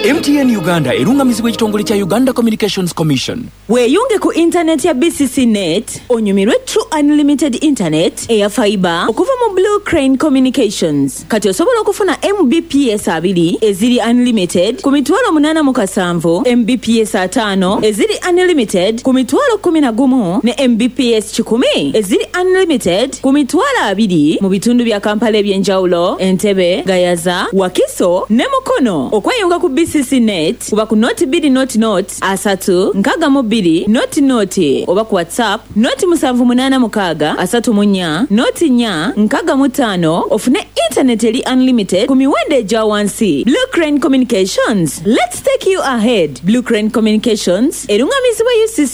MTN Uganda erungamizibwa ekitongole kya Uganda Communications Commission. Weeyunge ku internet ya BCC Net, onyumirwe True Unlimited Internet eya fiber okuva mu Blue Crane Communications. Kati osobola okufuna Mbps 2 eziri unlimited ku mitwalo 807, Mbps 5 eziri unlimited ku mitwalo 11 ne Mbps 10 eziri unlimited ku mitwalo 2 mu bitundu bya Kampala ebyenjawulo, Entebbe, Gayaza, Wakiso ne Mukono. Okweyunga ku BCC Net kuba ku noti 2 asatu nkaga mu 2 noti oba ku WhatsApp noti 786 34 noti 4 nkaga mu 5 ofune internet eri unlimited ku miwendo egya wansi. Blue Crane Communications, let's take you ahead. Blue Crane Communications erungamizibwa UCC